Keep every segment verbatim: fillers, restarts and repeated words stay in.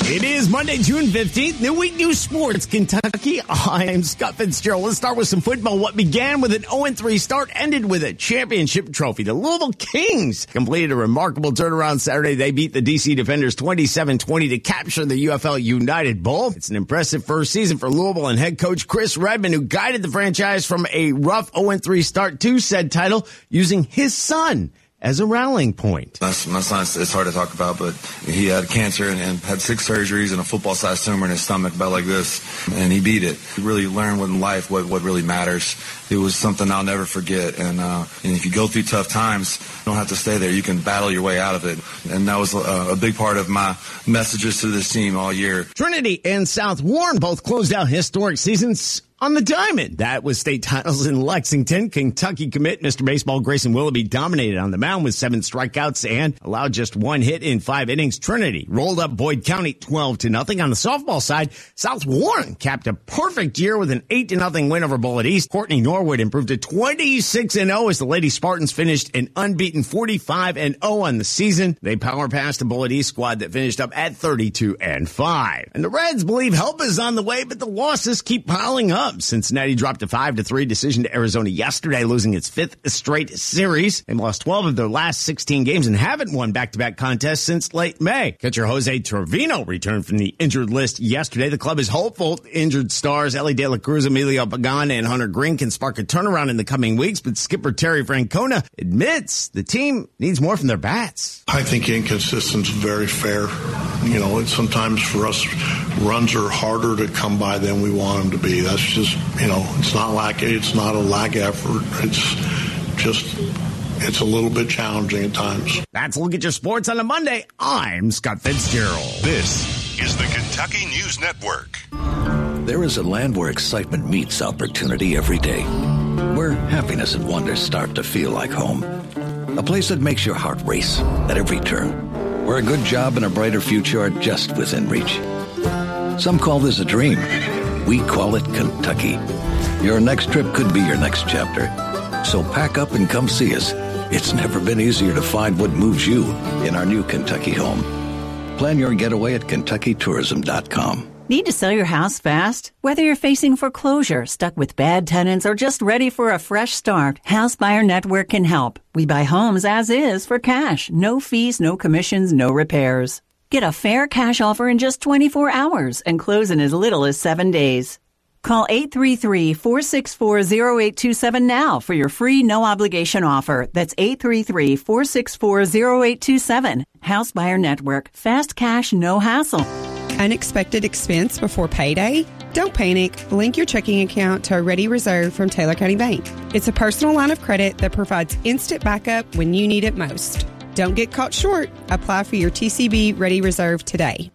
It is Monday, June fifteenth. New week, new sports. Kentucky. I'm Scott Fitzgerald. Let's start with some football. What began with an oh and three start ended with a championship trophy. The Louisville Kings completed a remarkable turnaround Saturday. They beat the D C Defenders twenty-seven twenty to capture the U F L United Bowl. It's an impressive first season for Louisville, and head coach Chris Redman, who guided the franchise from a rough oh and three start to said title using his son as a rallying point. My, my son, it's hard to talk about, but he had cancer and, and had six surgeries and a football-sized tumor in his stomach about like this, and he beat it. He really learned in life what, what really matters. It was something I'll never forget, and, uh, and if you go through tough times, you don't have to stay there. You can battle your way out of it, and that was a, a big part of my messages to this team all year. Trinity and South Warren both closed out historic seasons on the diamond. That was state titles in Lexington. Kentucky commit Mister Baseball Grayson Willoughby dominated on the mound with seven strikeouts and allowed just one hit in five innings. Trinity rolled up Boyd County twelve to nothing. On the softball side, South Warren capped a perfect year with an eight to nothing win over Bullitt East. Courtney Norwood improved to twenty-six and oh as the Lady Spartans finished an unbeaten forty-five and oh on the season. They power passed the Bullitt East squad that finished up at thirty-two and five. And the Reds believe help is on the way, but the losses keep piling up. Cincinnati dropped a five to three decision to Arizona yesterday, losing its fifth straight series. They've lost twelve of their last sixteen games and haven't won back-to-back contests since late May. Catcher Jose Trevino returned from the injured list yesterday. The club is hopeful injured stars Ellie De La Cruz, Emilio Pagan, and Hunter Green can spark a turnaround in the coming weeks, but skipper Terry Francona admits the team needs more from their bats. I think inconsistence is very fair. You know, it's sometimes for us, runs are harder to come by than we want them to be. That's just, you know, it's not like it's not a lack effort. It's just, it's a little bit challenging at times. That's a look at your sports on a Monday. I'm Scott Fitzgerald. This is the Kentucky News Network. There is a land where excitement meets opportunity every day, where happiness and wonder start to feel like home. A place that makes your heart race at every turn, where a good job and a brighter future are just within reach. Some call this a dream. We call it Kentucky. Your next trip could be your next chapter. So pack up and come see us. It's never been easier to find what moves you in our new Kentucky home. Plan your getaway at Kentucky Tourism dot com. Need to sell your house fast? Whether you're facing foreclosure, stuck with bad tenants, or just ready for a fresh start, House Buyer Network can help. We buy homes as is for cash. No fees, no commissions, no repairs. Get a fair cash offer in just twenty-four hours and close in as little as seven days. Call eight three three, four six four, zero eight two seven now for your free no-obligation offer. That's eight three three, four six four, zero eight two seven. House Buyer Network. Fast cash, no hassle. Unexpected expense before payday? Don't panic. Link your checking account to a Ready Reserve from Taylor County Bank. It's a personal line of credit that provides instant backup when you need it most. Don't get caught short. Apply for your T C B Ready Reserve today.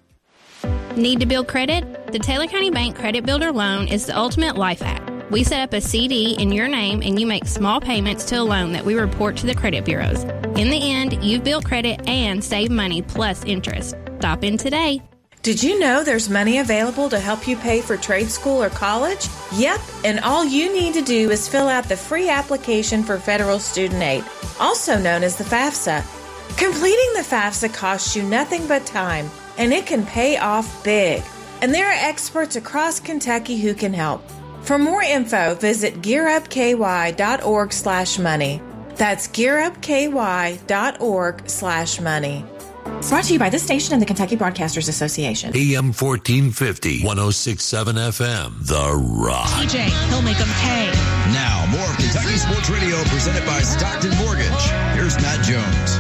Need to build credit? The Taylor County Bank Credit Builder Loan is the ultimate life hack. We set up a C D in your name and you make small payments to a loan that we report to the credit bureaus. In the end, you've built credit and saved money plus interest. Stop in today. Did you know there's money available to help you pay for trade school or college? Yep, and all you need to do is fill out the free application for federal student aid, also known as the FAFSA. Completing the FAFSA costs you nothing but time, and it can pay off big. And there are experts across Kentucky who can help. For more info, visit gearupky.org slash money. That's gearupky.org slash money. Brought to you by this station and the Kentucky Broadcasters Association. A M fourteen fifty, one oh six point seven F M, The Rock. D J, he'll make them pay. Now, more of Kentucky Sports Radio presented by Stockton Mortgage. Here's Matt Jones.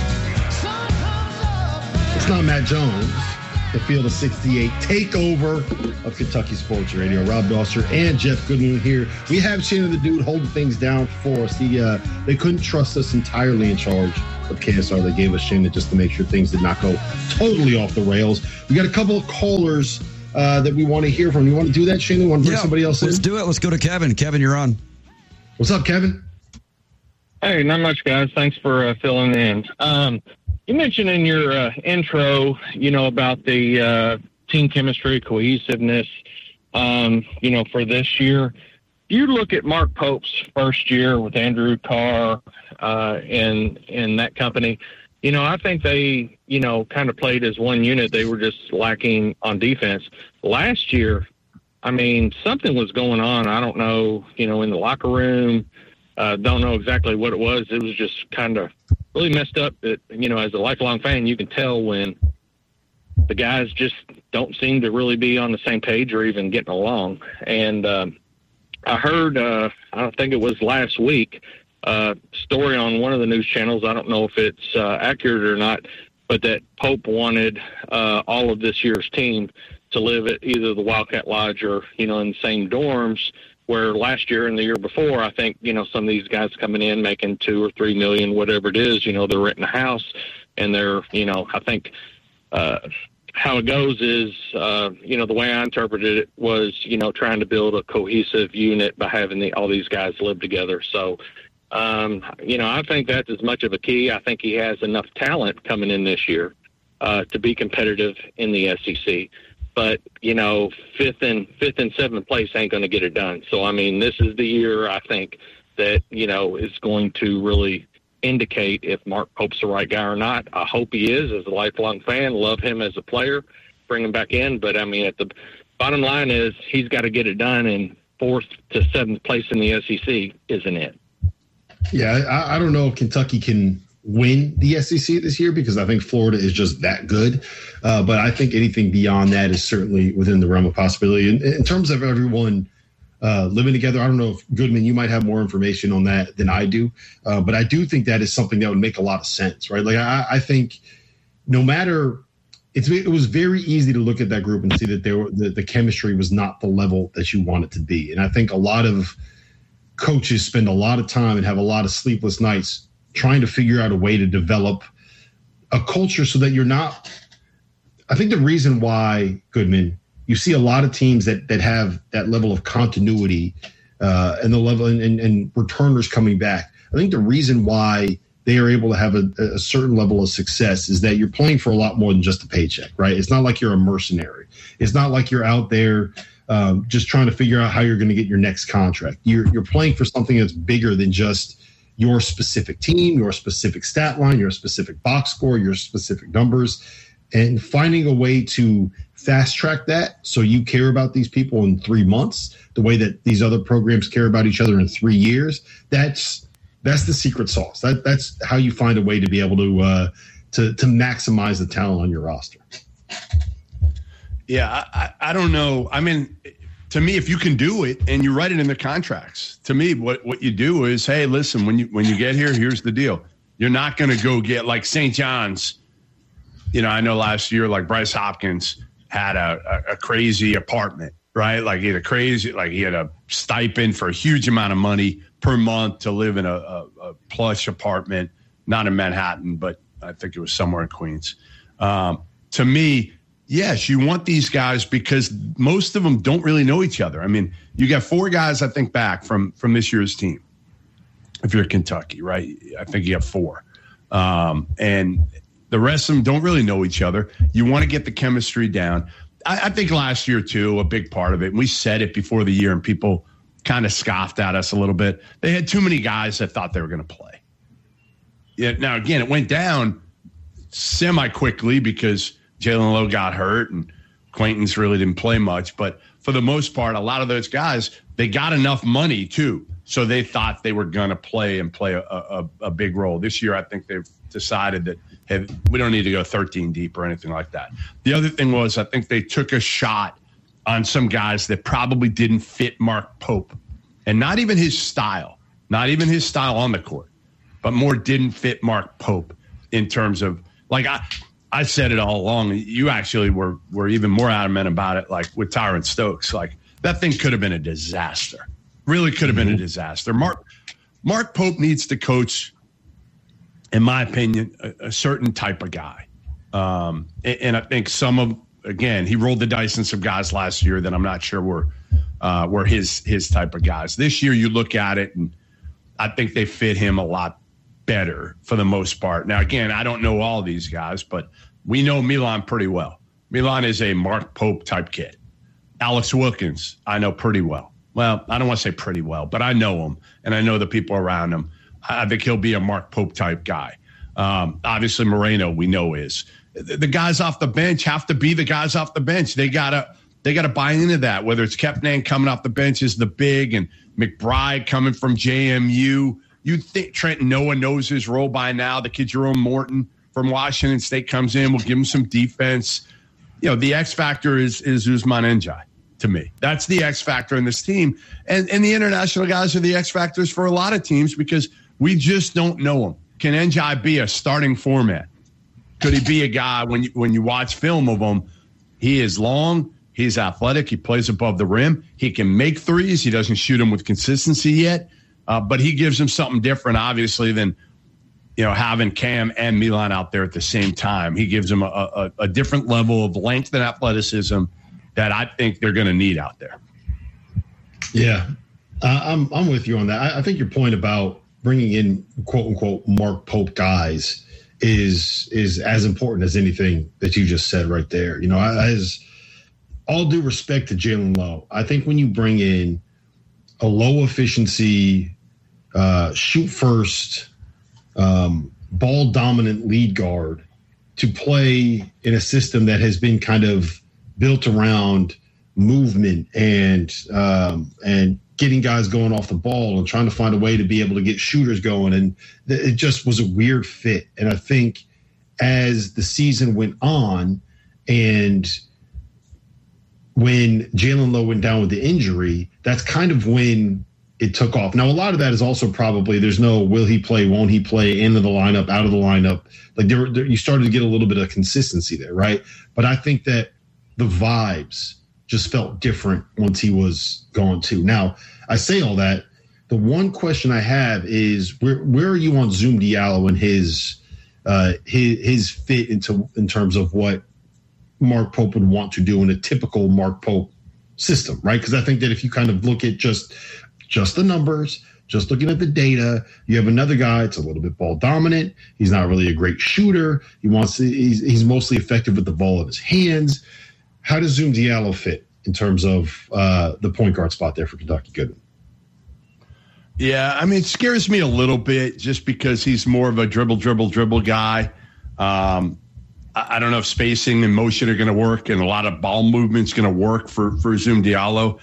It's not Matt Jones. The Field of sixty-eight takeover of Kentucky Sports Radio. Rob Dosser and Jeff Goodman here. We have Shannon the Dude holding things down for us. He, uh, they couldn't trust us entirely in charge of K S R. They gave us Shannon just to make sure things did not go totally off the rails. We got a couple of callers uh, that we want to hear from. You want to do that, Shannon? Want to bring yeah, somebody else let's in? Let's do it. Let's go to Kevin. Kevin, you're on. What's up, Kevin? Hey, not much, guys. Thanks for uh, filling in. Um, You mentioned in your uh, intro, you know, about the uh, team chemistry, cohesiveness, um, you know, for this year. You look at Mark Pope's first year with Andrew Carr uh, and, and that company. you know, I think they, you know, kind of played as one unit. They were just lacking on defense. Last year, I mean, something was going on. I don't know, you know, in the locker room. Uh, don't know exactly what it was. It was just kind of really messed up. That, you know, as a lifelong fan, you can tell when the guys just don't seem to really be on the same page or even getting along. And um, I heard, uh, I don't think it was last week, uh, story on one of the news channels. I don't know if it's uh, accurate or not, but that Pope wanted uh, all of this year's team to live at either the Wildcat Lodge or, you know, in the same dorms, where last year and the year before, I think, you know, some of these guys coming in making two or three million, whatever it is, you know, they're renting a house and they're, you know, I think uh, how it goes is, uh, you know, the way I interpreted it was, you know, trying to build a cohesive unit by having the, all these guys live together. So, um, you know, I think that's as much of a key. I think he has enough talent coming in this year uh, to be competitive in the S E C. But, you know, fifth and fifth and seventh place ain't going to get it done. So, I mean, this is the year, I think, that, you know, is going to really indicate if Mark Pope's the right guy or not. I hope he is, as a lifelong fan. Love him as a player. Bring him back in. But, I mean, at the bottom line is he's got to get it done, and fourth to seventh place in the S E C isn't it. Yeah, I, I don't know if Kentucky can win the S E C this year because I think Florida is just that good. Uh, but I think anything beyond that is certainly within the realm of possibility. In, in terms of everyone uh, living together, I don't know if, Goodman, you might have more information on that than I do. Uh, but I do think that is something that would make a lot of sense, right? Like, I, I think no matter it's, it was very easy to look at that group and see that they were, the, the chemistry was not the level that you want it to be. And I think a lot of coaches spend a lot of time and have a lot of sleepless nights trying to figure out a way to develop a culture so that you're not – I think the reason why, Goodman, you see a lot of teams that that have that level of continuity uh, and the level and, and, and returners coming back. I think the reason why they are able to have a, a certain level of success is that you're playing for a lot more than just a paycheck, right? It's not like you're a mercenary. It's not like you're out there um, just trying to figure out how you're going to get your next contract. You're you're playing for something that's bigger than just your specific team, your specific stat line, your specific box score, your specific numbers. And finding a way to fast track that so you care about these people in three months, the way that these other programs care about each other in three years, that's that's the secret sauce. That that's how you find a way to be able to uh, to to maximize the talent on your roster. Yeah, I, I don't know. I mean, to me, if you can do it and you write it in the contracts, to me, what, what you do is, hey, listen, when you when you get here, here's the deal. You're not going to go get like Saint John's. You know, I know last year, like Bryce Hopkins had a, a, a crazy apartment, right? Like he had a crazy, like he had a stipend for a huge amount of money per month to live in a, a, a plush apartment, not in Manhattan, but I think it was somewhere in Queens. Um, to me, yes, you want these guys because most of them don't really know each other. I mean, you got four guys, I think, back from, from this year's team. If you're Kentucky, right? I think you have four. Um, and the rest of them don't really know each other. You want to get the chemistry down. I, I think last year, too, a big part of it, and we said it before the year, and people kind of scoffed at us a little bit. They had too many guys that thought they were going to play. Yeah, now, again, it went down semi-quickly because Jalen Lowe got hurt and Quaintance really didn't play much. But for the most part, a lot of those guys, they got enough money, too. So they thought they were going to play and play a, a, a big role. This year, I think they've decided that hey, we don't need to go thirteen deep or anything like that. The other thing was I think they took a shot on some guys that probably didn't fit Mark Pope. And not even his style, not even his style on the court, but more didn't fit Mark Pope in terms of, like, I, I said it all along. You actually were, were even more adamant about it, like with Tyron Stokes. Like, that thing could have been a disaster. Really could have been a disaster. Mark Mark Pope needs to coach, in my opinion, a, a certain type of guy. Um, and, and I think some of, again, he rolled the dice in some guys last year that I'm not sure were uh, were his his type of guys. This year, you look at it, and I think they fit him a lot better for the most part. Now, again, I don't know all these guys, but we know Milan pretty well. Milan is a Mark Pope type kid. Alex Wilkins, I know pretty well. Well, I don't want to say pretty well, but I know him, and I know the people around him. I think he'll be a Mark Pope type guy. Um, obviously, Moreno, we know is. The, the guys off the bench have to be the guys off the bench. They gotta they gotta buy into that. Whether it's Kepnan coming off the bench is the big, and McBride coming from J M U. You think Trenton Noah knows his role by now. The kid Jerome Morton from Washington State comes in, will give him some defense. You know, the X factor is is Ousmane Ndiaye to me. That's the X factor in this team. And and the international guys are the X factors for a lot of teams because we just don't know them. Can Ndiaye be a starting format? Could he be a guy when you, when you watch film of him, he is long, he's athletic, he plays above the rim, he can make threes, he doesn't shoot them with consistency yet, uh, but he gives him something different, obviously, than you know having Cam and Milan out there at the same time. He gives them a, a, a different level of length and athleticism that I think they're going to need out there. Yeah, uh, I'm I'm with you on that. I, I think your point about bringing in quote unquote Mark Pope guys is is as important as anything that you just said right there. You know, as all due respect to Jalen Lowe, I think when you bring in a low efficiency, uh, shoot first, um, ball dominant lead guard to play in a system that has been kind of built around movement and um, and getting guys going off the ball and trying to find a way to be able to get shooters going. And th- it just was a weird fit. And I think as the season went on and when Jalen Lowe went down with the injury, that's kind of when it took off. Now, a lot of that is also probably there's no will he play, won't he play, into the lineup, out of the lineup. Like there, there, you started to get a little bit of consistency there, right? But I think that the vibes just felt different once he was gone too. Now, I say all that. The one question I have is where where are you on Zoom Diallo and his uh, his his fit into in terms of what Mark Pope would want to do in a typical Mark Pope system, right? Because I think that if you kind of look at just just the numbers, just looking at the data, you have another guy that's a little bit ball dominant. He's not really a great shooter. He wants to, he's, he's mostly effective with the ball in his hands. How does Zoom Diallo fit in terms of uh, the point guard spot there for Kentucky Goodman? Yeah, I mean, it scares me a little bit just because he's more of a dribble, dribble, dribble guy. Um, I, I don't know if spacing and motion are going to work and a lot of ball movement's going to work for, for Zoom Diallo.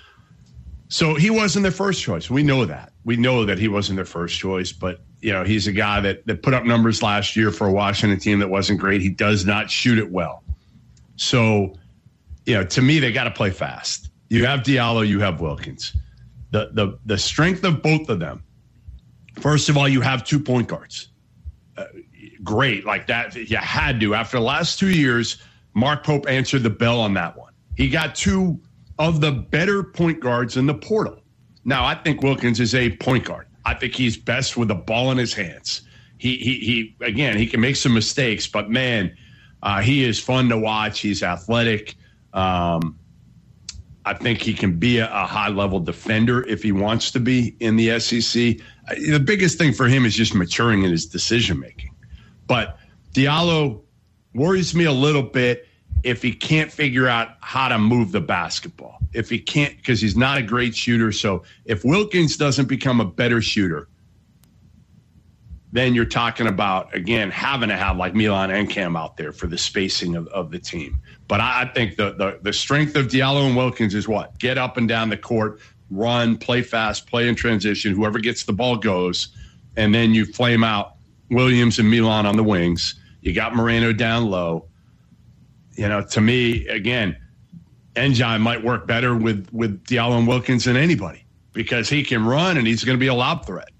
So he wasn't their first choice. We know that. We know that he wasn't their first choice, but, you know, he's a guy that, that put up numbers last year for a Washington team that wasn't great. He does not shoot it well. So, you know, to me, they got to play fast. You have Diallo, you have Wilkins. The the the strength of both of them. First of all, you have two point guards. Uh, great, like that. You had to. After the last two years, Mark Pope answered the bell on that one. He got two of the better point guards in the portal. Now, I think Wilkins is a point guard. I think he's best with the ball in his hands. He he he. Again, he can make some mistakes, but man, uh, he is fun to watch. He's athletic. Um, I think he can be a, a high-level defender if he wants to be in the S E C. The biggest thing for him is just maturing in his decision-making. But Diallo worries me a little bit if he can't figure out how to move the basketball. If he can't, because he's not a great shooter. So if Wilkins doesn't become a better shooter, then you're talking about, again, having to have like Milan and Cam out there for the spacing of, of the team. But I, I think the, the the strength of Diallo and Wilkins is what? Get up and down the court, run, play fast, play in transition. Whoever gets the ball goes. And then you flame out Williams and Milan on the wings. You got Moreno down low. You know, to me, again, Ndiaye might work better with, with Diallo and Wilkins than anybody because he can run and he's going to be a lob threat.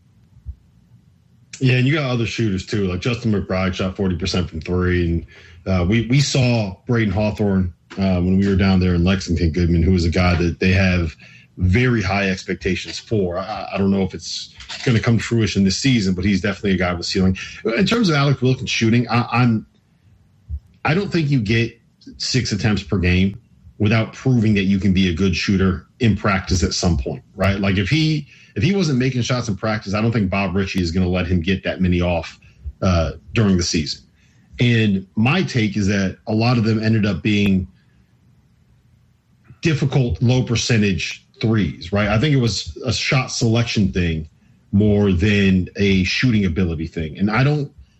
Yeah, and you got other shooters too. Like Justin McBride shot forty percent from three, and uh, we we saw Braden Hawthorne uh, when we were down there in Lexington. Goodman, who is a guy that they have very high expectations for. I, I don't know if it's going to come to fruition this season, but he's definitely a guy with a ceiling. In terms of Alec Wilkins shooting, I, I'm I don't think you get six attempts per game without proving that you can be a good shooter in practice at some point, right? Like if he if he wasn't making shots in practice, I don't think Bob Ritchie is going to let him get that many off uh, during the season. And my take is that a lot of them ended up being difficult, low percentage threes, right? I think it was a shot selection thing more than a shooting ability thing. And I don't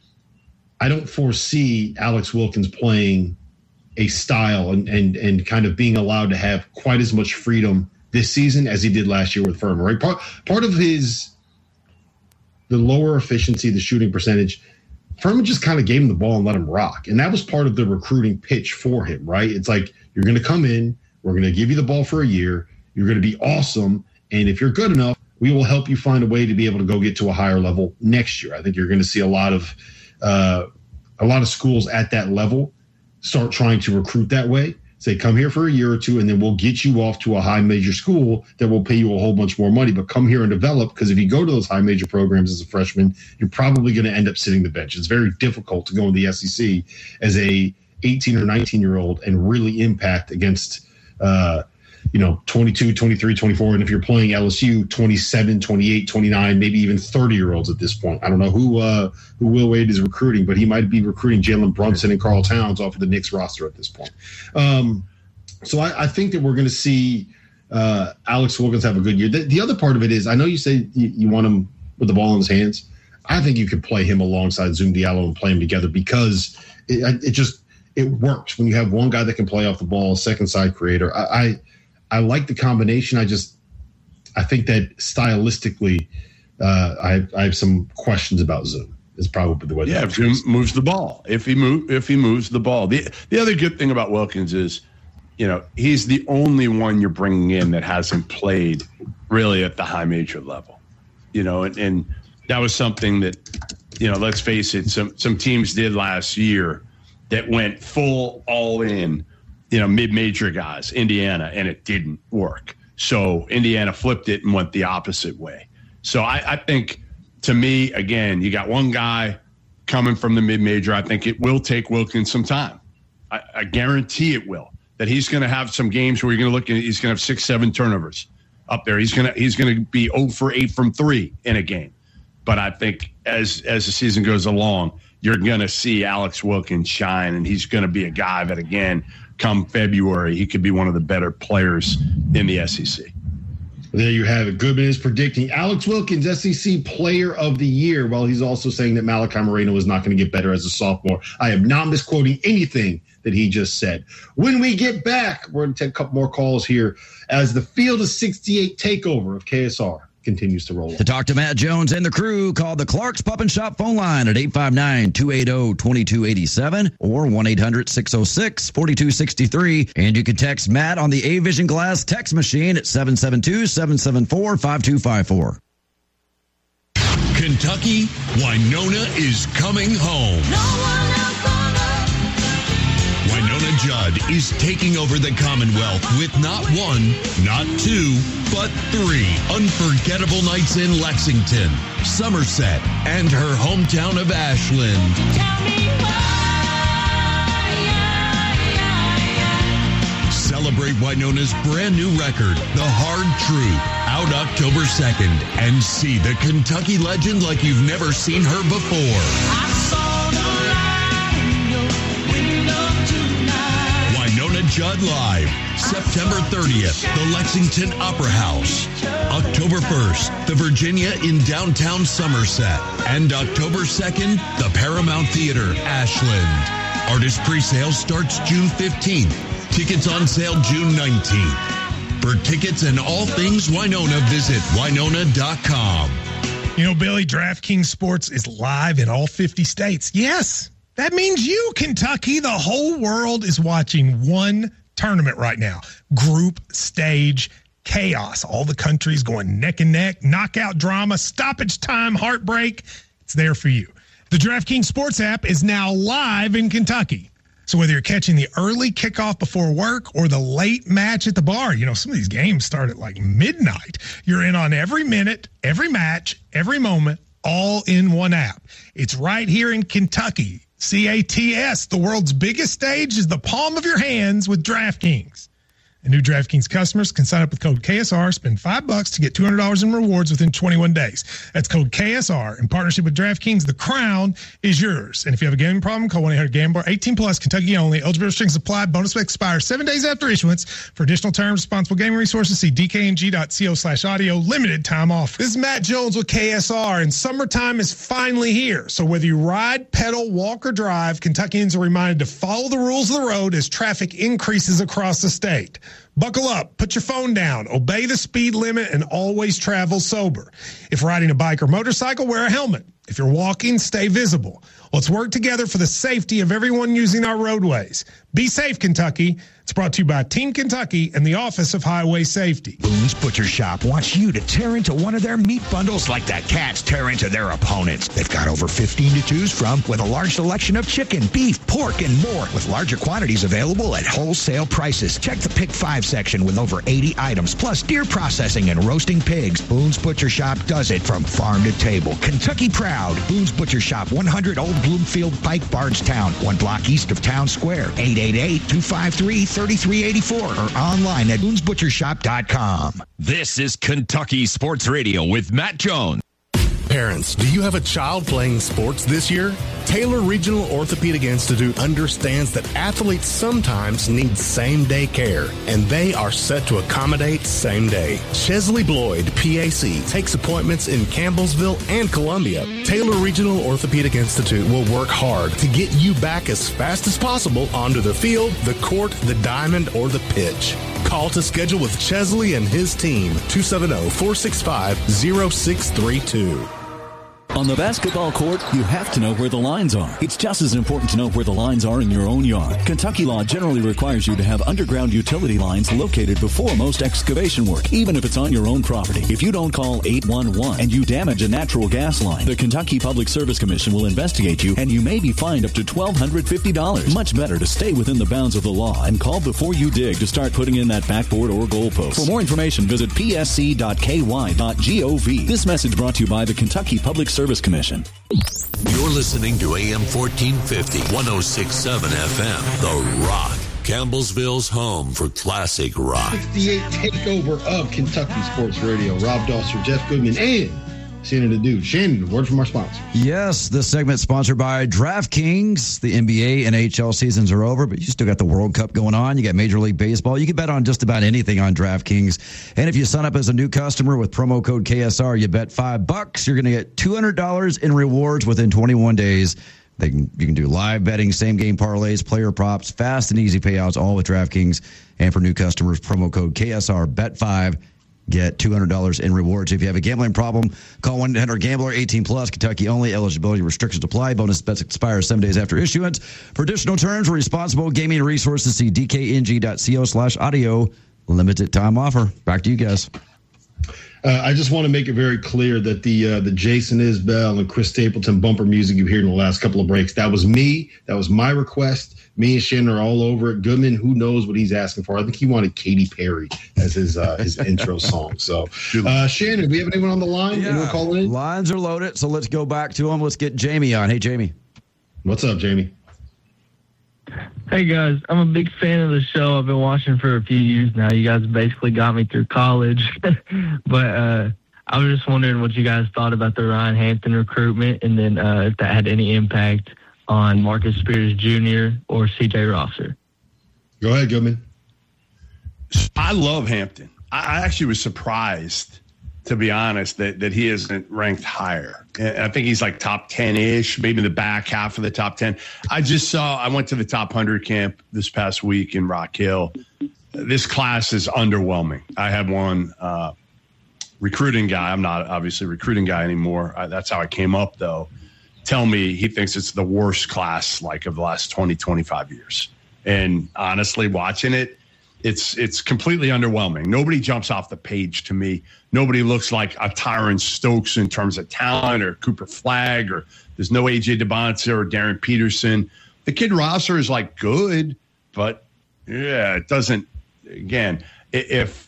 I don't foresee Alex Wilkins playing a style and, and, and kind of being allowed to have quite as much freedom this season as he did last year with Furman, right? Part, part of his, the lower efficiency, the shooting percentage, Furman just kind of gave him the ball and let him rock. And that was part of the recruiting pitch for him, right? It's like, you're going to come in, we're going to give you the ball for a year, you're going to be awesome, and if you're good enough, we will help you find a way to be able to go get to a higher level next year. I think you're going to see a lot of uh, a lot of schools at that level start trying to recruit that way. Say, come here for a year or two, and then we'll get you off to a high major school that will pay you a whole bunch more money. But come here and develop, because if you go to those high major programs as a freshman, you're probably going to end up sitting the bench. It's very difficult to go in the S E C as a eighteen or nineteen year old and really impact against, uh, you know, twenty-two, twenty-three, twenty-four. And if you're playing L S U, twenty-seven, twenty-eight, twenty-nine, maybe even thirty year olds at this point. I don't know who uh, who Will Wade is recruiting, but he might be recruiting Jalen Brunson and Karl Towns off of the Knicks roster at this point. Um, so I, I think that we're going to see uh, Alex Wilkins have a good year. The, the other part of it is, I know you say you, you want him with the ball in his hands. I think you could play him alongside Zoom Diallo and play him together, because it, it just it works when you have one guy that can play off the ball, a second side creator. I, I I like the combination. I just, I think that stylistically, uh, I, I have some questions about Zoom. Is probably the way. Yeah, if Zoom moves the ball, if he move, if he moves the ball. The the other good thing about Wilkins is, you know, he's the only one you're bringing in that hasn't played really at the high major level. You know, and, and that was something that, you know, let's face it, some some teams did last year that went full all in. You know, mid-major guys, Indiana, and it didn't work. So Indiana flipped it and went the opposite way. So I, I think, to me, again, you got one guy coming from the mid-major. I think it will take Wilkins some time. I, I guarantee it will. That he's going to have some games where you're going to look at, he's going to have six, seven turnovers up there. He's going to he's going to be zero for eight from three in a game. But I think as as the season goes along, you're going to see Alex Wilkins shine, and he's going to be a guy that, again, come February, he could be one of the better players in the S E C. There you have it. Goodman is predicting Alex Wilkins, S E C Player of the Year, while he's also saying that Malachi Moreno is not going to get better as a sophomore. I am not misquoting anything that he just said. When we get back, we're going to take a couple more calls here as the Field of sixty-eight takeover of K S R continues to roll on. To talk to Matt Jones and the crew, call the Clark's Pup and Shop phone line at eight five nine, two eight zero, two two eight seven or one eight hundred, six oh six, four two six three. And you can text Matt on the A-Vision Glass text machine at seven seven two, seven seven four, five two five four. Kentucky, Winona is coming home. No one else on earth. Winona Judd is taking over the Commonwealth with not one, not two, but three unforgettable nights in Lexington, Somerset, and her hometown of Ashland. Tell me why, yeah, yeah, yeah. Celebrate Winona's brand new record, The Hard Truth, out October second, and see the Kentucky legend like you've never seen her before. I saw the light in your window tonight. Winona Judd Live, September thirtieth, the Lexington Opera House. October first, the Virginia in downtown Somerset. And October second, the Paramount Theater, Ashland. Artist presale starts June fifteenth. Tickets on sale June nineteenth. For tickets and all things Winona, visit winona dot com. You know, Billy, DraftKings Sports is live in all fifty states. Yes, that means you, Kentucky. The whole world is watching one tournament right now. Group stage chaos. All the countries going neck and neck, knockout drama, stoppage time, heartbreak. It's there for you. The DraftKings Sports app is now live in Kentucky. So whether you're catching the early kickoff before work or the late match at the bar, you know, some of these games start at like midnight. You're in on every minute, every match, every moment, all in one app. It's right here in Kentucky. C A T S, the world's biggest stage is the palm of your hands with DraftKings. And new DraftKings customers can sign up with code K S R, spend five bucks to get two hundred dollars in rewards within twenty-one days. That's code K S R. In partnership with DraftKings, the crown is yours. And if you have a gambling problem, call one eight hundred gambler. eighteen plus, Kentucky only. Eligibility restrictions apply. Bonus expires seven days after issuance. For additional terms, responsible gaming resources, see d k n g dot co slash audio. Limited time offer. This is Matt Jones with K S R, and summertime is finally here. So whether you ride, pedal, walk, or drive, Kentuckians are reminded to follow the rules of the road as traffic increases across the state. Buckle up, put your phone down, obey the speed limit, and always travel sober. If riding a bike or motorcycle, wear a helmet. If you're walking, stay visible. Let's work together for the safety of everyone using our roadways. Be safe, Kentucky. It's brought to you by Team Kentucky and the Office of Highway Safety. Boone's Butcher Shop wants you to tear into one of their meat bundles like the Cats tear into their opponents. They've got over fifteen to choose from with a large selection of chicken, beef, pork, and more, with larger quantities available at wholesale prices. Check the Pick five section with over eighty items, plus deer processing and roasting pigs. Boone's Butcher Shop does it from farm to table. Kentucky proud. Boone's Butcher Shop, one hundred Old Bloomfield Pike, Bardstown, one block east of Town Square. eight eight eight, two five three, three three eight four or online at boons butcher shop dot com. This is Kentucky Sports Radio with Matt Jones. Parents, do you have a child playing sports this year? Taylor Regional Orthopedic Institute understands that athletes sometimes need same-day care, and they are set to accommodate same day. Chesley Bloyd, P A C, takes appointments in Campbellsville and Columbia. Taylor Regional Orthopedic Institute will work hard to get you back as fast as possible onto the field, the court, the diamond, or the pitch. Call to schedule with Chesley and his team, two seven zero, four six five, zero six three two. On the basketball court, you have to know where the lines are. It's just as important to know where the lines are in your own yard. Kentucky law generally requires you to have underground utility lines located before most excavation work, even if it's on your own property. If you don't call eight one one and you damage a natural gas line, the Kentucky Public Service Commission will investigate you, and you may be fined up to one thousand two hundred fifty dollars. Much better to stay within the bounds of the law and call before you dig to start putting in that backboard or goalpost. For more information, visit p s c dot k y dot gov. This message brought to you by the Kentucky Public Service Commission. You're listening to A M fourteen fifty, one oh six point seven F M, The Rock, Campbellsville's home for classic rock. sixty-eight takeover of Kentucky Sports Radio. Rob Dosser, Jeff Goodman, and Shannon the Dude. Shannon, word from our sponsor. Yes, this segment is sponsored by DraftKings. The N B A and N H L seasons are over, but you still got the World Cup going on. You got Major League Baseball. You can bet on just about anything on DraftKings. And if you sign up as a new customer with promo code K S R, you bet five bucks, you're going to get two hundred dollars in rewards within twenty-one days. They can, you can do live betting, same game parlays, player props, fast and easy payouts, all with DraftKings. And for new customers, promo code K S R, bet five. Get two hundred dollars in rewards. If you have a gambling problem, call one eight hundred gambler, eighteen plus, Kentucky only. Eligibility restrictions apply. Bonus bets expire seven days after issuance. For additional terms, responsible gaming resources, see d k n g dot co slash audio. Limited time offer. Back to you guys. Uh, I just want to make it very clear that the uh, the Jason Isbell and Chris Stapleton bumper music you've heard in the last couple of breaks, that was me. That was my request. Me and Shannon are all over it. Goodman, who knows what he's asking for? I think he wanted Katy Perry as his uh, his intro song. So, uh, Shannon, do we have anyone on the line? Yeah. Anyone calling in? Lines are loaded, so let's go back to them. Let's get Jamie on. Hey, Jamie. What's up, Jamie? Hey, guys. I'm a big fan of the show. I've been watching for a few years now. You guys basically got me through college. but uh, I was just wondering what you guys thought about the Ryan Hampton recruitment, and then uh, if that had any impact on Marcus Spears Junior or C J Rosser. Go ahead, Goodman. I love Hampton. I actually was surprised, to be honest, that, that he isn't ranked higher. I think he's like top ten-ish, maybe the back half of the top ten. I just saw, I went to the top one hundred camp this past week in Rock Hill. This class is underwhelming. I had one uh, recruiting guy. I'm not obviously a recruiting guy anymore. I, that's how I came up, though. Tell me he thinks it's the worst class like of the last twenty, twenty-five years. And honestly, watching it, it's it's completely underwhelming. Nobody jumps off the page to me. Nobody looks like a Tyron Stokes in terms of talent, or Cooper Flagg, or there's no A J DeBonce or Darren Peterson. The kid Rosser is like good, but yeah, it doesn't. Again, if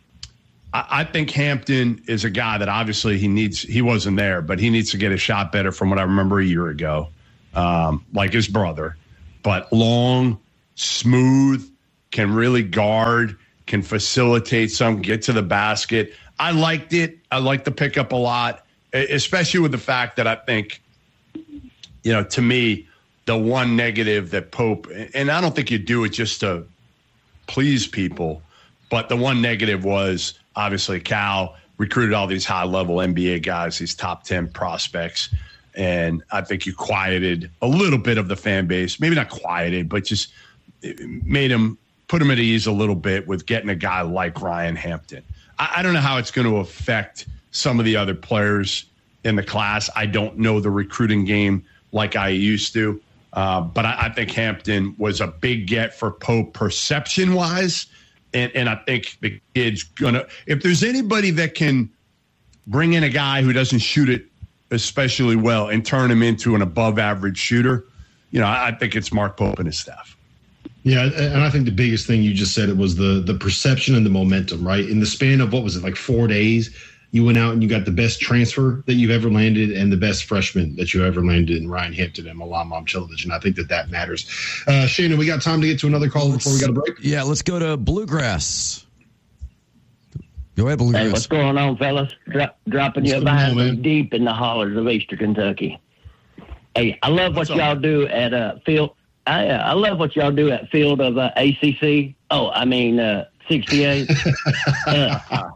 I think Hampton is a guy that obviously he needs, he wasn't there, but he needs to get a shot better from what I remember a year ago, um, like his brother. But long, smooth, can really guard, can facilitate some, get to the basket. I liked it. I liked the pickup a lot, especially with the fact that I think, you know, to me, the one negative that Pope, and I don't think you do it just to please people, but the one negative was obviously Cal recruited all these high-level N B A guys, these top ten prospects, and I think you quieted a little bit of the fan base. Maybe not quieted, but just made them, put them at ease a little bit with getting a guy like Ryan Hampton. I, I don't know how it's going to affect some of the other players in the class. I don't know the recruiting game like I used to. Uh, but I, I think Hampton was a big get for Pope perception-wise, and, and I think the kid's going to – if there's anybody that can bring in a guy who doesn't shoot it especially well and turn him into an above-average shooter, you know, I, I think it's Mark Pope and his staff. Yeah, and I think the biggest thing you just said, it was the the perception and the momentum, right? In the span of, what was it, like four days – you went out and you got the best transfer that you've ever landed and the best freshman that you ever landed in Ryan Hampton and Milan Momcilovic. And I think that that matters. Uh, Shannon, we got time to get to another call before we got a break? Yeah, let's go to Bluegrass. Go ahead, Bluegrass. Hey, what's going on, fellas? Dro- dropping what's you behind on, deep in the hollers of Eastern Kentucky. Hey, I love what what's y'all on? do at uh, Field. I, uh, I love what y'all do at Field of uh, A C C. Oh, I mean, uh, sixty-eight. uh,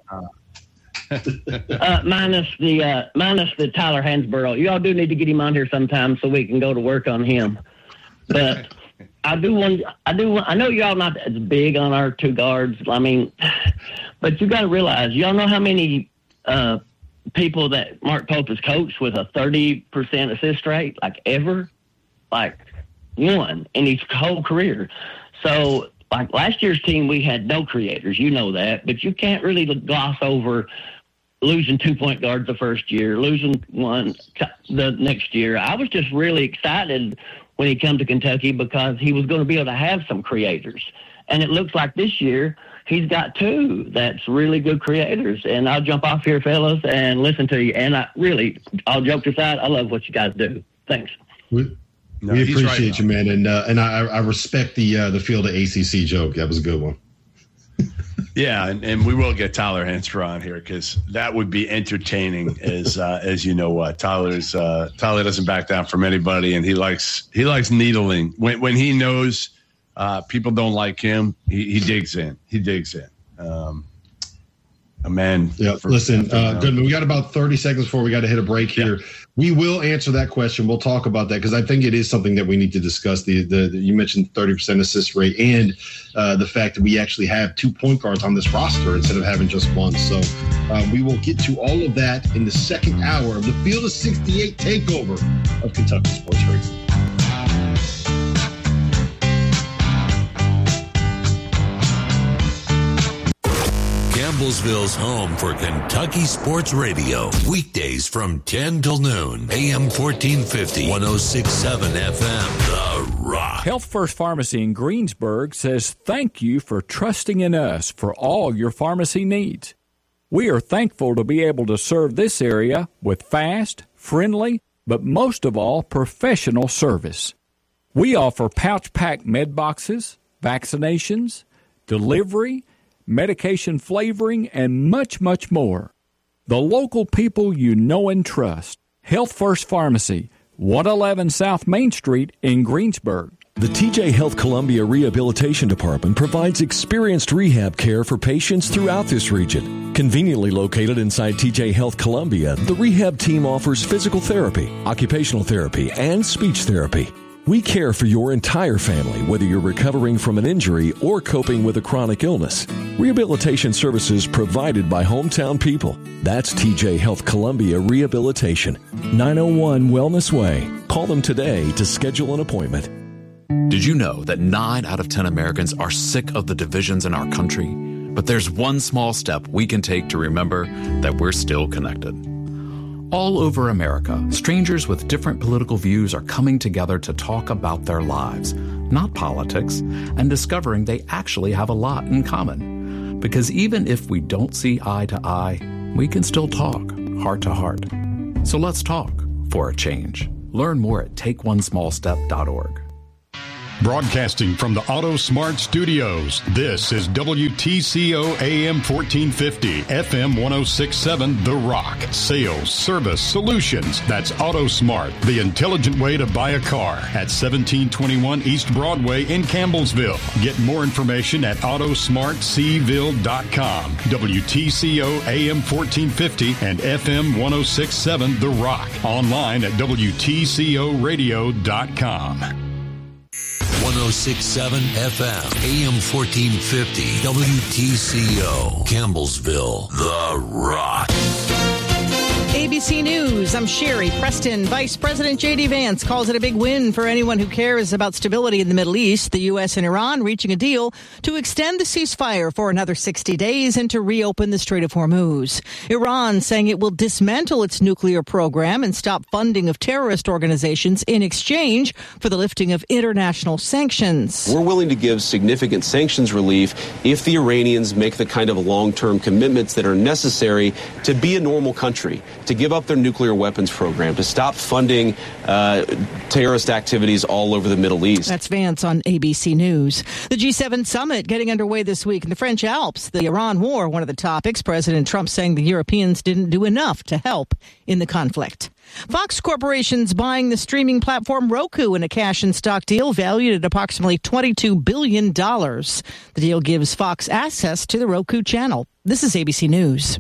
uh, minus the uh, minus the Tyler Hansborough. You all do need to get him on here sometime so we can go to work on him. But I do want. I do. Want, I know y'all not as big on our two guards. I mean, but you got to realize, y'all know how many uh, people that Mark Pope has coached with a thirty percent assist rate, like ever, like one in his whole career. So. Like last year's team, we had no creators. You know that. But you can't really gloss over losing two point guards the first year, losing one the next year. I was just really excited when he came to Kentucky because he was going to be able to have some creators. And it looks like this year he's got two that's really good creators. And I'll jump off here, fellas, and listen to you. And I really, all jokes aside, I love what you guys do. Thanks. We- No, we appreciate right you, man, and uh, and I, I respect the uh, the Field of A C C joke. That was a good one. Yeah, and, and we will get Tyler Hansborough on here because that would be entertaining. As uh, as you know, what Tyler's uh, Tyler doesn't back down from anybody, and he likes he likes needling when when he knows uh, people don't like him. He, he digs in. He digs in. Um, a man. Yeah. For, Listen, uh, Goodman, we got about thirty seconds before we got to hit a break here. Yeah. We will answer that question. We'll talk about that because I think it is something that we need to discuss. The, the, the you mentioned thirty percent assist rate and uh, the fact that we actually have two point guards on this roster instead of having just one. So uh, we will get to all of that in the second hour of the Field of sixty-eight takeover of Kentucky Sports Radio. Campbellsville's home for Kentucky Sports Radio. Weekdays from ten till noon. A M fourteen fifty, one oh six point seven F M. The Rock. Health First Pharmacy in Greensburg says thank you for trusting in us for all your pharmacy needs. We are thankful to be able to serve this area with fast, friendly, but most of all, professional service. We offer pouch-packed med boxes, vaccinations, delivery, medication flavoring, and much, much more. The local people you know and trust. Health First Pharmacy, one eleven South Main Street in Greensburg. The T J Health Columbia Rehabilitation Department provides experienced rehab care for patients throughout this region. Conveniently located inside T J Health Columbia, the rehab team offers physical therapy, occupational therapy, and speech therapy. We care for your entire family, whether you're recovering from an injury or coping with a chronic illness. Rehabilitation services provided by hometown people. That's T J Health Columbia Rehabilitation, nine oh one Wellness Way. Call them today to schedule an appointment. Did you know that nine out of ten Americans are sick of the divisions in our country? But there's one small step we can take to remember that we're still connected. All over America, strangers with different political views are coming together to talk about their lives, not politics, and discovering they actually have a lot in common. Because even if we don't see eye to eye, we can still talk heart to heart. So let's talk for a change. Learn more at take one small step dot org. Broadcasting from the Auto Smart Studios, this is W T C O A M fourteen fifty, F M one oh six point seven, The Rock. Sales, service, solutions. That's Auto Smart, the intelligent way to buy a car at seventeen twenty-one East Broadway in Campbellsville. Get more information at auto smart c ville dot com. W T C O A M fourteen fifty and F M one oh six point seven, The Rock. Online at W T C O radio dot com. one oh six point seven F M, A M fourteen fifty, W T C O, Campbellsville, The Rock. A B C News, I'm Sherry Preston. Vice President J D. Vance calls it a big win for anyone who cares about stability in the Middle East. The U S and Iran reaching a deal to extend the ceasefire for another sixty days and to reopen the Strait of Hormuz. Iran saying it will dismantle its nuclear program and stop funding of terrorist organizations in exchange for the lifting of international sanctions. We're willing to give significant sanctions relief if the Iranians make the kind of long-term commitments that are necessary to be a normal country, to give up their nuclear weapons program, to stop funding uh, terrorist activities all over the Middle East. That's Vance on A B C News. The G seven summit getting underway this week in the French Alps. The Iran war, one of the topics. President Trump saying the Europeans didn't do enough to help in the conflict. Fox Corporation's buying the streaming platform Roku in a cash and stock deal valued at approximately twenty-two billion dollars. The deal gives Fox access to the Roku channel. This is A B C News.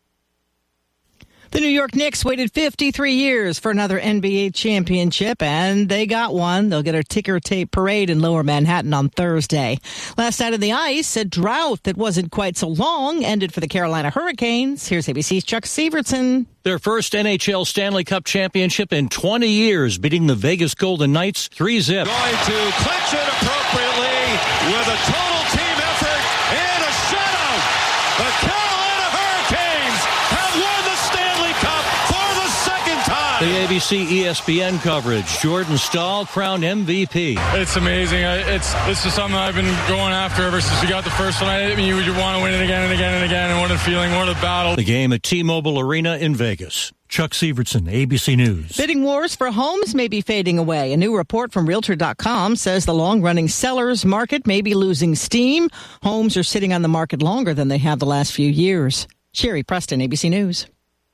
The New York Knicks waited fifty-three years for another N B A championship, and they got one. They'll get a ticker tape parade in Lower Manhattan on Thursday. Last night on the ice, a drought that wasn't quite so long ended for the Carolina Hurricanes. Here's A B C's Chuck Severson. Their first N H L Stanley Cup championship in twenty years, beating the Vegas Golden Knights three zip. Going to clinch it appropriately with a total team effort and a shutout. The Carolina Hurricanes have won the Stanley Cup for the second time. The A B C E S P N coverage. Jordan Staal crowned M V P. It's amazing. It's this is something I've been going after ever since we got the first one. I mean, you, you want to win it again and again and again, and what a feeling, what a battle. The game at T-Mobile Arena in Vegas. Chuck Severson, A B C News. Bidding wars for homes may be fading away. A new report from Realtor dot com says the long-running sellers market may be losing steam. Homes are sitting on the market longer than they have the last few years. Sherry Preston, A B C News.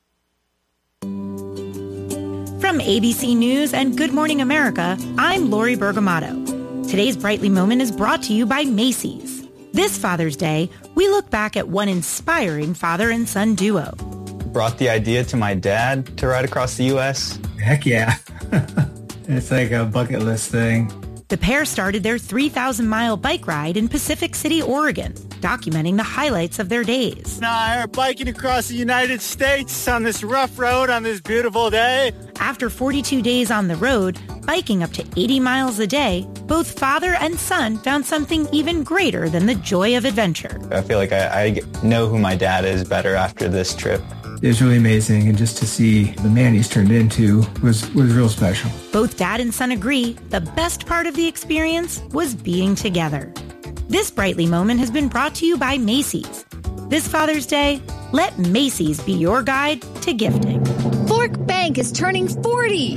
From A B C News and Good Morning America, I'm Lori Bergamato. Today's Brightly Moment is brought to you by Macy's. This Father's Day, we look back at one inspiring father and son duo. Brought the idea to my dad to ride across the U S Heck yeah. It's like a bucket list thing. The pair started their three thousand mile bike ride in Pacific City, Oregon, documenting the highlights of their days. Now, we're biking across the United States on this rough road on this beautiful day. After forty-two days on the road, biking up to eighty miles a day, both father and son found something even greater than the joy of adventure. I feel like I, I know who my dad is better after this trip. It was really amazing, and just to see the man he's turned into was, was real special. Both dad and son agree the best part of the experience was being together. This Brightly Moment has been brought to you by Macy's. This Father's Day, let Macy's be your guide to gifting. Fork Bank is turning forty.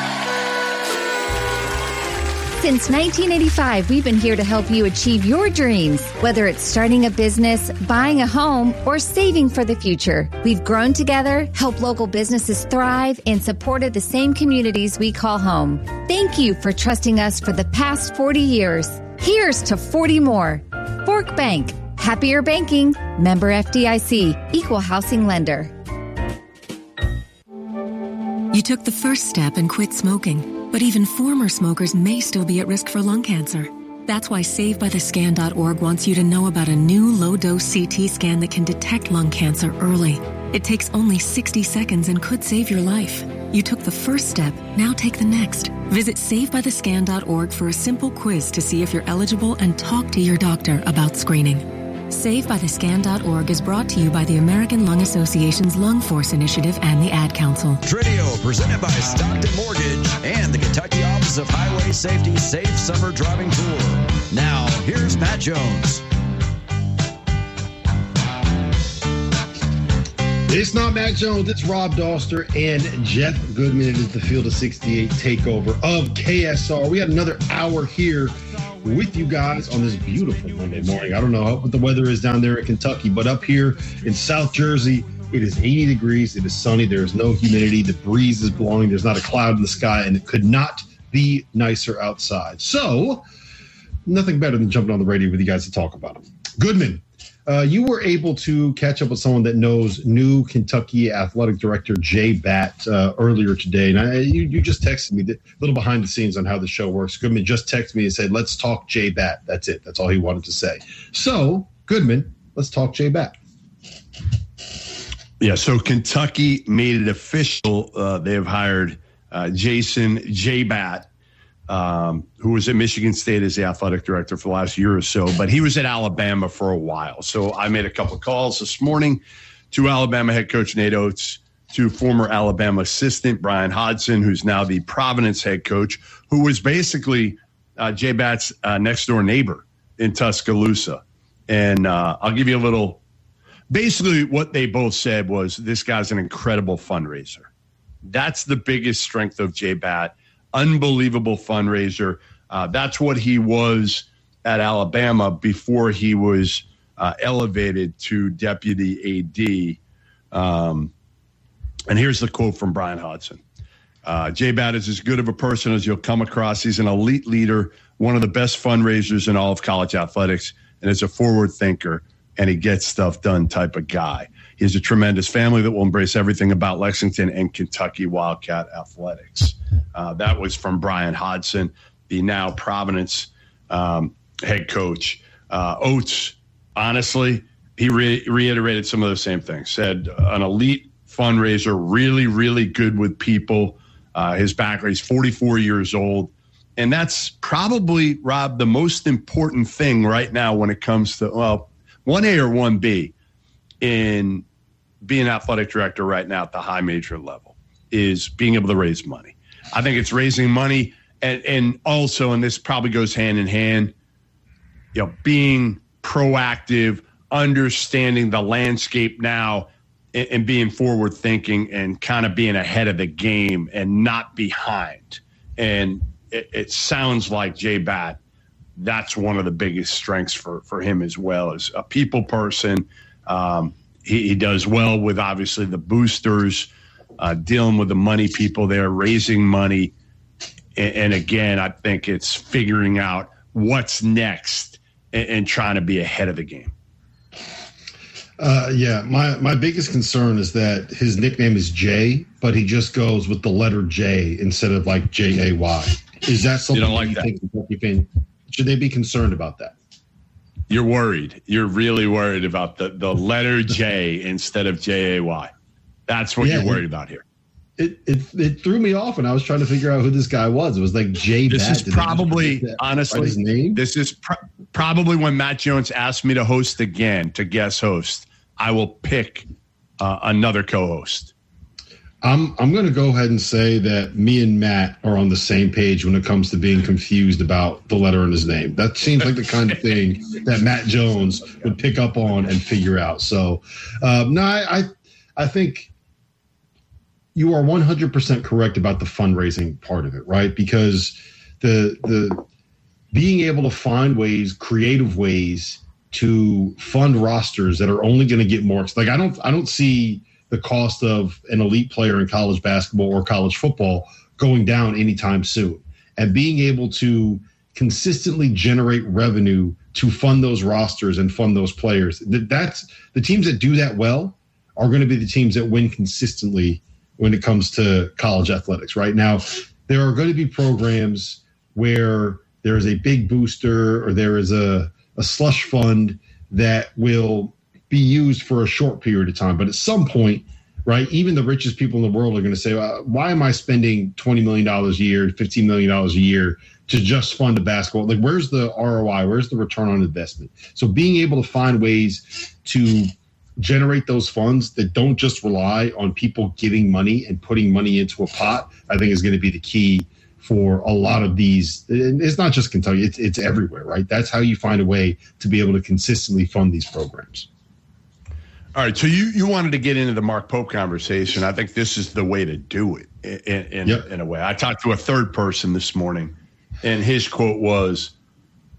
Since nineteen eighty-five, we've been here to help you achieve your dreams. Whether it's starting a business, buying a home, or saving for the future, we've grown together, helped local businesses thrive, and supported the same communities we call home. Thank you for trusting us for the past forty years. Here's to forty more. Fork Bank. Happier banking. Member F D I C. Equal housing lender. You took the first step and quit smoking, but even former smokers may still be at risk for lung cancer. That's why Save By The Scan dot org wants you to know about a new low-dose C T scan that can detect lung cancer early. It takes only sixty seconds and could save your life. You took the first step, now take the next. Visit Save By The Scan dot org for a simple quiz to see if you're eligible and talk to your doctor about screening. Save By The Scan dot org is brought to you by the American Lung Association's Lung Force Initiative and the Ad Council. Trio, presented by Stockton Mortgage and the Kentucky Office of Highway Safety Safe Summer Driving Tour. Now, here's Matt Jones. It's not Matt Jones, it's Rob Doster and Jeff Goodman. It is the Field of sixty-eight takeover of K S R. We had another hour here with you guys on this beautiful Monday morning. I don't know what the weather is down there in Kentucky, but up here in South Jersey, it is eighty degrees. It is sunny. There is no humidity. The breeze is blowing. There's not a cloud in the sky, and it could not be nicer outside. So, nothing better than jumping on the radio with you guys to talk about them. Goodman, uh, you were able to catch up with someone that knows new Kentucky athletic director Jay Batt uh, earlier today. And I, you, you just texted me a little behind the scenes on how the show works. Goodman just texted me and said, let's talk Jay Batt. That's it. That's all he wanted to say. So, Goodman, let's talk Jay Batt. Yeah, so Kentucky made it official. Uh, they have hired uh, Jason Jay Batt, um, who was at Michigan State as the athletic director for the last year or so, but he was at Alabama for a while. So I made a couple of calls this morning to Alabama head coach Nate Oates, to former Alabama assistant Brian Hodson, who's now the Providence head coach, who was basically uh, Jay Batt's uh, next door neighbor in Tuscaloosa. And uh, I'll give you a little. Basically, what they both said was this guy's an incredible fundraiser. That's the biggest strength of Jay Batt. Unbelievable fundraiser. Uh, that's what he was at Alabama before he was uh, elevated to deputy A D. Um, and here's the quote from Brian Hodson. Uh, Jay Batt is as good of a person as you'll come across. He's an elite leader, one of the best fundraisers in all of college athletics, and is a forward thinker, and he gets stuff done type of guy. He has a tremendous family that will embrace everything about Lexington and Kentucky Wildcat athletics. Uh, that was from Brian Hodson, the now Providence um, head coach. Uh, Oates, honestly, he re- reiterated some of the same things. Said an elite fundraiser, really, really good with people. Uh, his background, he's forty-four years old. And that's probably, Rob, the most important thing right now when it comes to, well, one A or one B in being athletic director right now at the high major level is being able to raise money. I think it's raising money and, and also, and this probably goes hand in hand, you know, being proactive, understanding the landscape now and, and being forward thinking and kind of being ahead of the game and not behind. And it, it sounds like Jay Batt, that's one of the biggest strengths for, for him as well as a people person. Um, he, he does well with obviously the boosters, uh, dealing with the money people there, raising money. And, and again, I think it's figuring out what's next and, and trying to be ahead of the game. Uh, yeah, my, my biggest concern is that his nickname is Jay, but he just goes with the letter J instead of like J A Y. Is that something you, don't like that you think Kentucky fan, should they be concerned about that? You're worried. You're really worried about the, the letter J instead of J A Y. That's what yeah, you're worried it, about here. It, it it threw me off when I was trying to figure out who this guy was. It was like Jay Batt. This is probably, honestly, his name? This is pr- probably when Matt Jones asked me to host again, to guest host, I will pick uh, another co-host. I'm I'm going to go ahead and say that me and Matt are on the same page when it comes to being confused about the letter in his name. That seems like the kind of thing that Matt Jones would pick up on and figure out. So, um, no, I, I I think you are one hundred percent correct about the fundraising part of it, right? Because the the being able to find ways, creative ways to fund rosters that are only going to get more. Like I don't I don't see the cost of an elite player in college basketball or college football going down anytime soon. And being able to consistently generate revenue to fund those rosters and fund those players, that's the teams that do that well are going to be the teams that win consistently when it comes to college athletics. Right now, there are going to be programs where there is a big booster or there is a, a slush fund that will be used for a short period of time. But at some point, right, even the richest people in the world are going to say, well, why am I spending twenty million dollars a year, fifteen million dollars a year to just fund a basketball? Like, where's the R O I? Where's the return on investment? So being able to find ways to generate those funds that don't just rely on people giving money and putting money into a pot, I think is going to be the key for a lot of these. It's not just Kentucky, it's, it's everywhere, right? That's how you find a way to be able to consistently fund these programs. All right, so you, you wanted to get into the Mark Pope conversation. I think this is the way to do it in, in, yep. in a way. I talked to a third person this morning, and his quote was,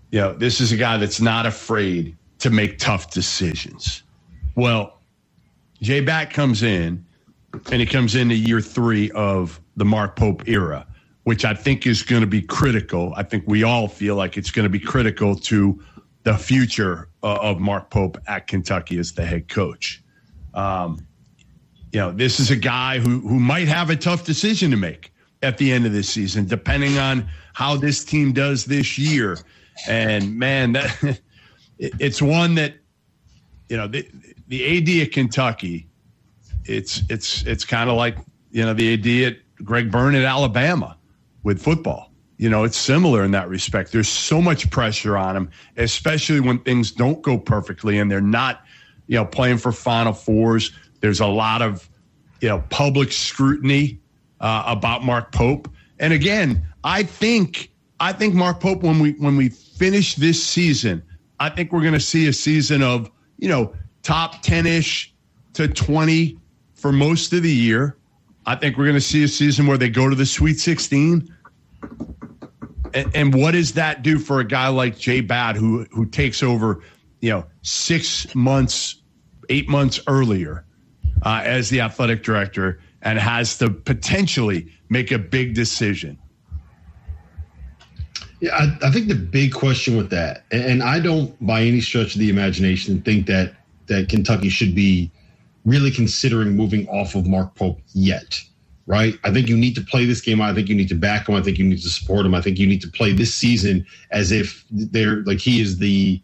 you know, this is a guy that's not afraid to make tough decisions. Well, J-Bat comes in, and he comes into year three of the Mark Pope era, which I think is going to be critical. I think we all feel like it's going to be critical to the future uh, of Mark Pope at Kentucky as the head coach. Um, you know, this is a guy who who might have a tough decision to make at the end of this season, depending on how this team does this year. And man, that it's one that, you know, the, the A D at Kentucky, it's it's it's kind of like, you know, the A D at Greg Byrne at Alabama with football. You know, it's similar in that respect. There's so much pressure on them, especially when things don't go perfectly and they're not, you know, playing for Final Fours. There's a lot of, you know, public scrutiny uh, about Mark Pope. And again, I think I think Mark Pope, when we when we finish this season, I think we're going to see a season of, you know, top ten-ish to twenty for most of the year. I think we're going to see a season where they go to the Sweet sixteen. And, and what does that do for a guy like J-Bat who who takes over, you know, six months, eight months earlier uh, as the athletic director and has to potentially make a big decision? Yeah, I, I think the big question with that, and, and I don't by any stretch of the imagination think that that Kentucky should be really considering moving off of Mark Pope yet, right? I think you need to play this game. I think you need to back him. I think you need to support him. I think you need to play this season as if they're like he is the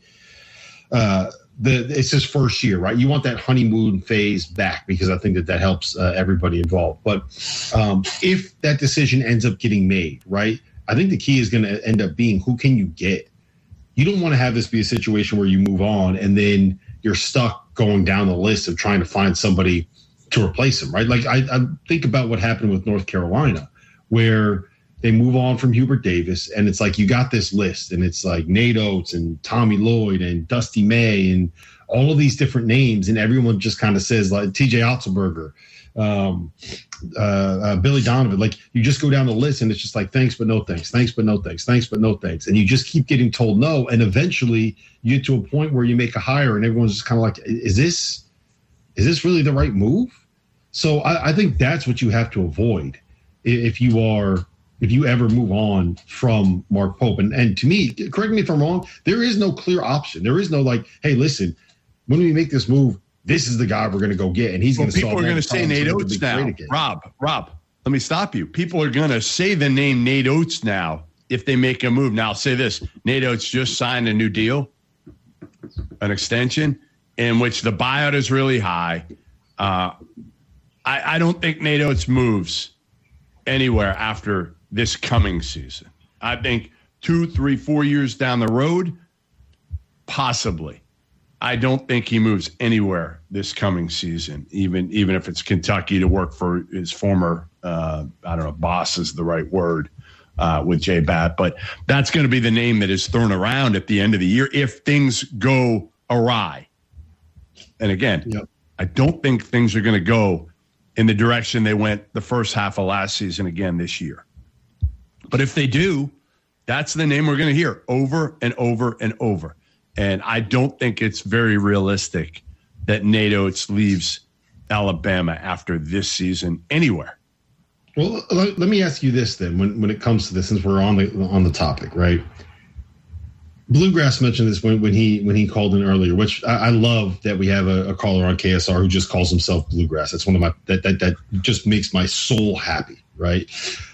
uh, the it's his first year, right? You want that honeymoon phase back because I think that that helps uh, everybody involved. But um, if that decision ends up getting made, right, I think the key is going to end up being who can you get. You don't want to have this be a situation where you move on and then you're stuck going down the list of trying to find somebody to replace him, right? Like I, I think about what happened with North Carolina, where they move on from Hubert Davis, and it's like you got this list, and it's like Nate Oates and Tommy Lloyd and Dusty May and all of these different names, and everyone just kind of says like T J Otzelberger, um, uh, uh, Billy Donovan. Like you just go down the list, and it's just like thanks but no thanks, thanks but no thanks, thanks but no thanks, and you just keep getting told no, and eventually you get to a point where you make a hire, and everyone's just kind of like, is this is this really the right move? So I, I think that's what you have to avoid if you are if you ever move on from Mark Pope. And and to me, correct me if I'm wrong, there is no clear option. There is no like, hey, listen, when we make this move, this is the guy we're going to go get, and he's well, going to solve. People are going to say Nate Oates now. Rob, Rob, let me stop you. People are going to say the name Nate Oates now if they make a move. Now, I'll say this: Nate Oates just signed a new deal, an extension, in which the buyout is really high. Uh, I, I don't think Nate Oates moves anywhere after this coming season. I think two, three, four years down the road, possibly. I don't think he moves anywhere this coming season, even even if it's Kentucky to work for his former, uh, I don't know, boss is the right word, uh, with J-Bat. But that's going to be the name that is thrown around at the end of the year if things go awry. And again, yep. I don't think things are going to go in the direction they went the first half of last season again this year. But if they do, that's the name we're going to hear over and over and over. And I don't think it's very realistic that Nate Oates leaves Alabama after this season anywhere. Well, let, let me ask you this then, when, when it comes to this, since we're on the on the topic, right? Bluegrass mentioned this when, when he when he called in earlier, which I, I love that we have a, a caller on K S R who just calls himself Bluegrass. That's one of my that that that just makes my soul happy, right?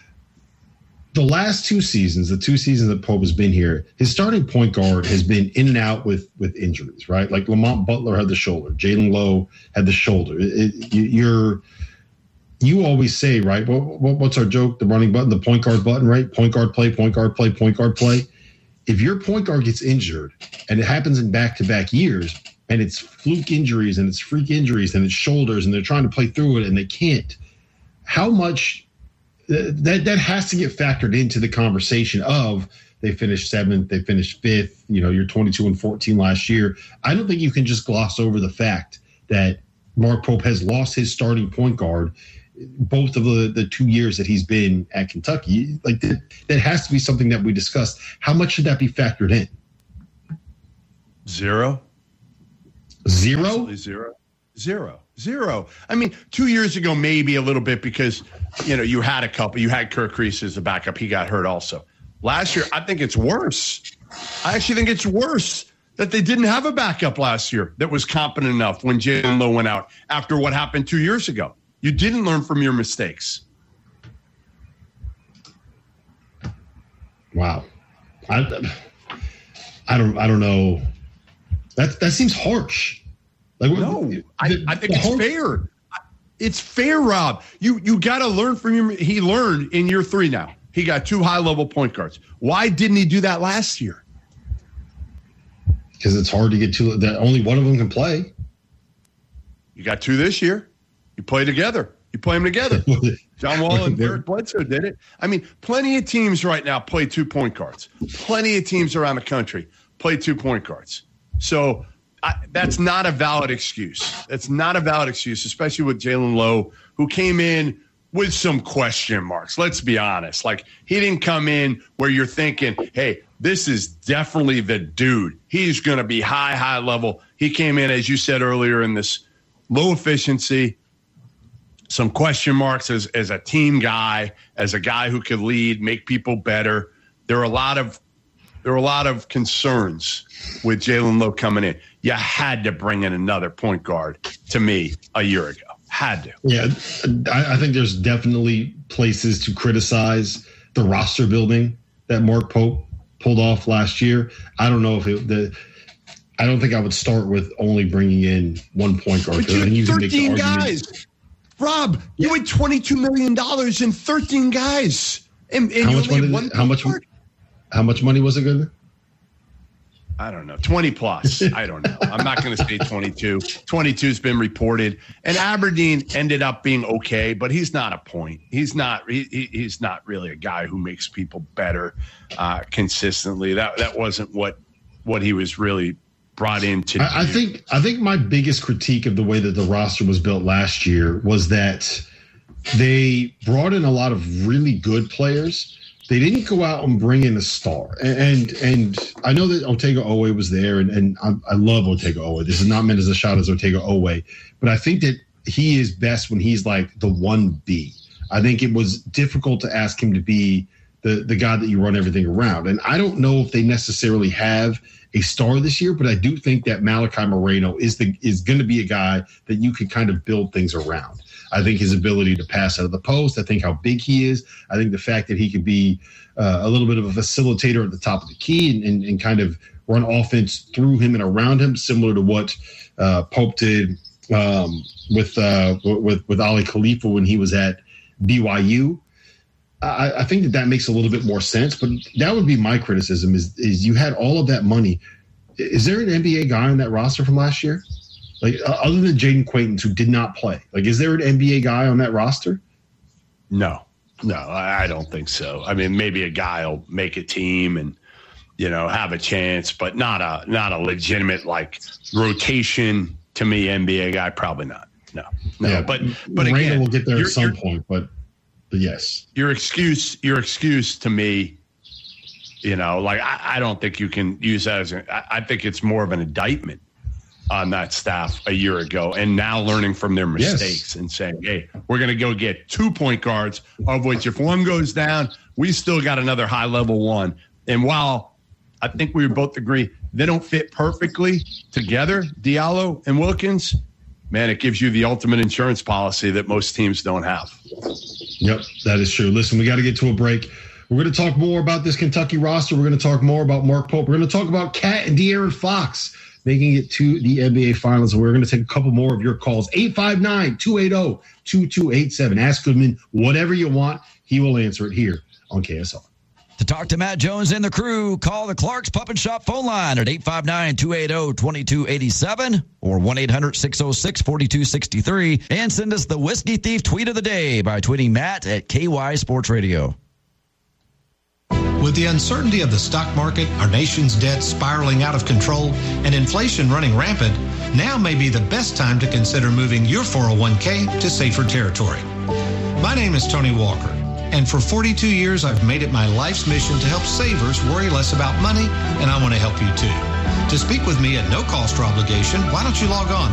The last two seasons, the two seasons that Pope has been here, his starting point guard has been in and out with with injuries, right? Like Lamont Butler had the shoulder, Jalen Lowe had the shoulder. It, it, you're you always say, right? What, what, what's our joke? The running button, the point guard button, right? Point guard play, point guard play, point guard play. If your point guard gets injured, and it happens in back-to-back years, and it's fluke injuries and it's freak injuries and it's shoulders, and they're trying to play through it and they can't, how much that that has to get factored into the conversation of they finished seventh, they finished fifth, you know, you're twenty-two and fourteen last year. I don't think you can just gloss over the fact that Mark Pope has lost his starting point guard both of the, the two years that he's been at Kentucky. Like that, that has to be something that we discussed. How much should that be factored in? Zero. Zero? Absolutely zero. Zero. Zero. I mean, two years ago, maybe a little bit because, you know, you had a couple. You had Kirk Reese as a backup. He got hurt also. Last year, I think it's worse. I actually think it's worse that they didn't have a backup last year that was competent enough when Jalen Lowe went out after what happened two years ago. You didn't learn from your mistakes. Wow. I, I don't I don't know. That that seems harsh. Like no, the, I, I think it's harsh. fair. It's fair, Rob. You you got to learn from your. He learned in year three now. He got two high level point guards. Why didn't he do that last year? Because it's hard to get two. That only one of them can play. You got two this year. You play together. You play them together. John Wall and Eric Bledsoe did it. I mean, plenty of teams right now play two point guards. Plenty of teams around the country play two point guards. So I, that's not a valid excuse. That's not a valid excuse, especially with Jalen Lowe, who came in with some question marks. Let's be honest. Like, he didn't come in where you're thinking, hey, this is definitely the dude. He's going to be high, high level. He came in, as you said earlier, in this low efficiency, some question marks as, as a team guy, as a guy who could lead, make people better. There are a lot of there are a lot of concerns with Jalen Lowe coming in. You had to bring in another point guard to me a year ago. Had to. Yeah, I, I think there's definitely places to criticize the roster building that Mark Pope pulled off last year. I don't know if it, the. I don't think I would start with only bringing in one point guard. But you had thirteen guys. Rob, yeah. you had twenty-two million dollars in thirteen guys. And, and how, much money, one how, much, how much money was it good? I don't know. twenty plus. I don't know. I'm not going to say twenty-two. twenty-two has been reported. And Aberdeen ended up being okay, but he's not a point. He's not he, he's not really a guy who makes people better uh, consistently. That that wasn't what what he was really brought in to I, I think I think my biggest critique of the way that the roster was built last year was that they brought in a lot of really good players. They didn't go out and bring in a star. And and, and I know that Otega Oweh was there, and, and I, I love Otega Oweh. This is not meant as a shot as Otega Oweh, but I think that he is best when he's like the one B. I think it was difficult to ask him to be the, the guy that you run everything around. And I don't know if they necessarily have a star this year, but I do think that Malachi Moreno is the is going to be a guy that you can kind of build things around. I think his ability to pass out of the post, I think how big he is, I think the fact that he could be uh, a little bit of a facilitator at the top of the key and, and, and kind of run offense through him and around him, similar to what uh, Pope did um, with, uh, with with Ali Khalifa when he was at B Y U. I, I think that that makes a little bit more sense, but that would be my criticism is, is you had all of that money. Is there an N B A guy on that roster from last year? Like, uh, other than Jaden Quaintance, who did not play, like, is there an N B A guy on that roster? No, no, I don't think so. I mean, maybe a guy will make a team and, you know, have a chance, but not a, not a legitimate like rotation to me, N B A guy. Probably not. No, no, yeah, but, but Randall again, will get there at some point, but, but yes, your excuse, your excuse to me, you know, like, I, I don't think you can use that as a, I, I think it's more of an indictment on that staff a year ago, and now learning from their mistakes yes. and saying, hey, we're going to go get two point guards, of which if one goes down, we still got another high level one. And while I think we would both agree they don't fit perfectly together, Diallo and Wilkins, man, it gives you the ultimate insurance policy that most teams don't have. Yep, that is true. Listen, we got to get to a break. We're going to talk more about this Kentucky roster. We're going to talk more about Mark Pope. We're going to talk about Cat and De'Aaron Fox making it to the N B A Finals. We're going to take a couple more of your calls. eight five nine, two eight zero, two two eight seven. Ask Goodman whatever you want. He will answer it here on K S R. To talk to Matt Jones and the crew, call the Clark's Pup and Shop phone line at eight five nine, two eight zero, two two eight seven or one eight hundred, six oh six, four two six three. And send us the Whiskey Thief tweet of the day by tweeting Matt at K Y Sports Radio. With the uncertainty of the stock market, our nation's debt spiraling out of control, and inflation running rampant, now may be the best time to consider moving your four oh one k to safer territory. My name is Tony Walker, and for forty-two years, I've made it my life's mission to help savers worry less about money, and I want to help you too. To speak with me at no cost or obligation, why don't you log on